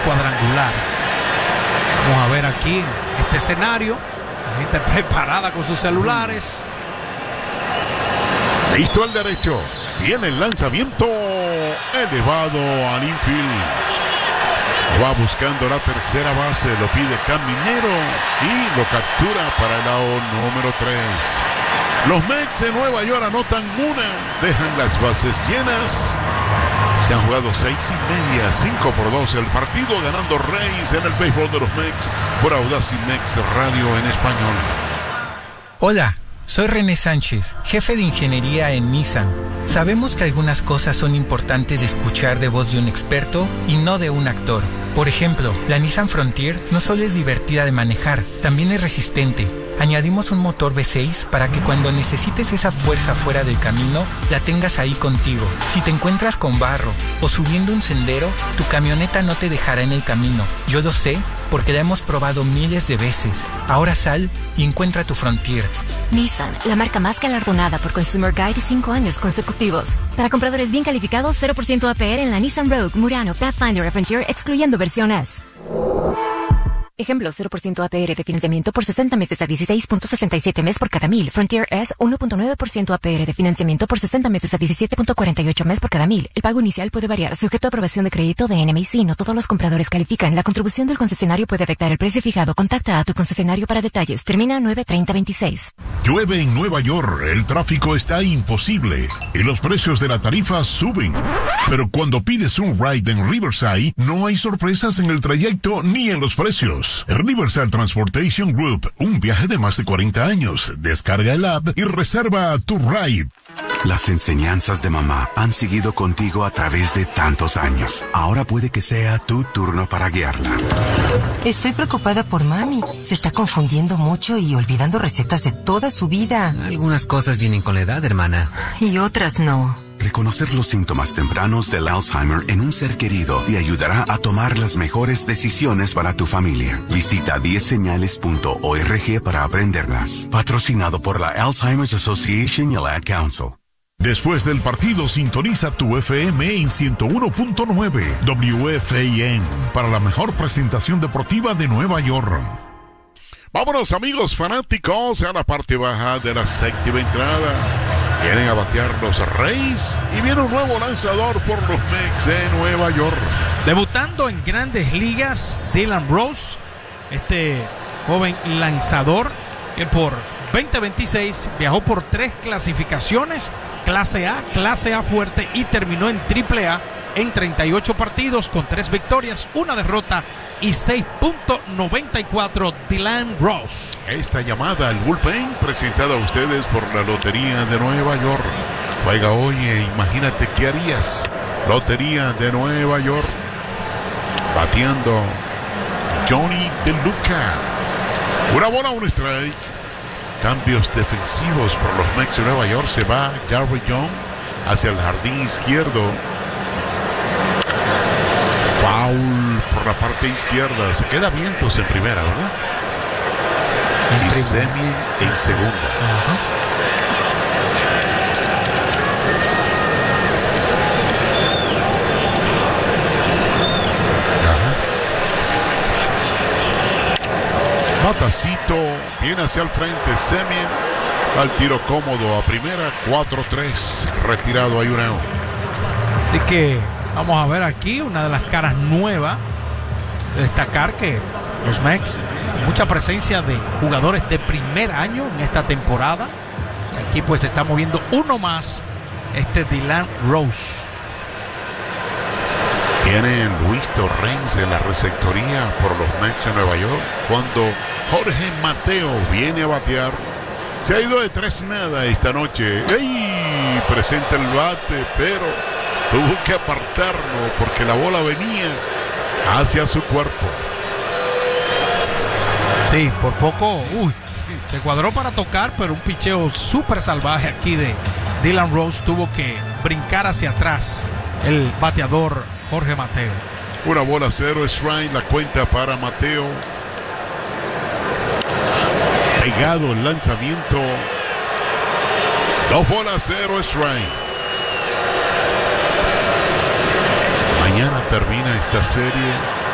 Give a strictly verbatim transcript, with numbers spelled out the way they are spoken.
cuadrangular. Vamos a ver aquí este escenario, la gente preparada con sus celulares. Listo al derecho, viene el lanzamiento elevado al infield. Va buscando la tercera base, lo pide Caminero y lo captura para el out número tres. Los Mets de Nueva York anotan una, dejan las bases llenas. Se han jugado seis y media, cinco por dos el partido, ganando Reyes en el béisbol de los Mets por Audacy Mex Radio en español. Hola, soy René Sánchez, jefe de ingeniería en Nissan. Sabemos que algunas cosas son importantes de escuchar de voz de un experto y no de un actor. Por ejemplo, la Nissan Frontier no solo es divertida de manejar, también es resistente. Añadimos un motor V seis para que cuando necesites esa fuerza fuera del camino, la tengas ahí contigo. Si te encuentras con barro o subiendo un sendero, tu camioneta no te dejará en el camino. Yo lo sé porque la hemos probado miles de veces. Ahora sal y encuentra tu Frontier. Nissan, la marca más galardonada por Consumer Guide cinco años consecutivos. Para compradores bien calificados, cero por ciento A P R en la Nissan Rogue, Murano, Pathfinder y Frontier, excluyendo versión S. Ejemplo, cero por ciento A P R de financiamiento por sesenta meses a dieciséis punto sesenta y siete mes por cada mil. Frontier S, uno punto nueve por ciento A P R de financiamiento por sesenta meses a diecisiete punto cuarenta y ocho mes por cada mil. El pago inicial puede variar, sujeto a aprobación de crédito de N M I C. No todos los compradores califican. La contribución del concesionario puede afectar el precio fijado. Contacta a tu concesionario para detalles. Termina nueve treinta veintiséis. Llueve en Nueva York, el tráfico está imposible y los precios de la tarifa suben. Pero cuando pides un ride en Riverside, no hay sorpresas en el trayecto ni en los precios. Riverside Transportation Group, un viaje de más de cuarenta años. Descarga el app y reserva tu ride. Las enseñanzas de mamá han seguido contigo a través de tantos años. Ahora puede que sea tu turno para guiarla. Estoy preocupada por mami. Se está confundiendo mucho y olvidando recetas de toda su vida. Algunas cosas vienen con la edad, hermana. Y otras no. Reconocer los síntomas tempranos del Alzheimer en un ser querido te ayudará a tomar las mejores decisiones para tu familia. Visita diez señales punto org para aprenderlas. Patrocinado por la Alzheimer's Association y el Ad Council. Después del partido, sintoniza tu F M en ciento uno punto nueve W F A N para la mejor presentación deportiva de Nueva York. Vámonos, amigos fanáticos, a la parte baja de la séptima entrada. Vienen a batear los Reyes y viene un nuevo lanzador por los Mets de Nueva York. Debutando en Grandes Ligas, Dylan Rose, este joven lanzador que por veinte veintiséis viajó por tres clasificaciones, clase A, clase A fuerte, y terminó en triple A en treinta y ocho partidos con tres victorias, una derrota y seis punto noventa y cuatro. Dylan Rose. Esta llamada al bullpen presentada a ustedes por la Lotería de Nueva York. Juega hoy e imagínate qué harías. Lotería de Nueva York. Bateando Johnny DeLuca. Una bola, un strike. Cambios defensivos por los Mets de Nueva York. Se va Jarvis Young hacia el jardín izquierdo. Foul por la parte izquierda. Se queda Vientos en primera, ¿verdad? En y Semien en segunda. Uh-huh. Matacito viene hacia el frente. Semien al tiro cómodo a primera. cuatro tres. Retirado, hay un out. Así que vamos a ver aquí una de las caras nuevas. Destacar que los Mets, mucha presencia de jugadores de primer año en esta temporada. Aquí pues se está moviendo uno más, este Dylan Rose. Tiene Luis Torrens en la receptoría por los Mets de Nueva York. Cuando Jorge Mateo viene a batear, se ha ido de tres nada esta noche. ¡Ey! Presenta el bate, pero tuvo que apartarlo porque la bola venía hacia su cuerpo. Sí, por poco, uy, se cuadró para tocar, pero un picheo súper salvaje aquí de Dylan Rose. Tuvo que brincar hacia atrás el bateador Jorge Mateo. Una bola, cero strike, la cuenta para Mateo. Pegado el lanzamiento. Dos bolas, cero strike. Mañana termina esta serie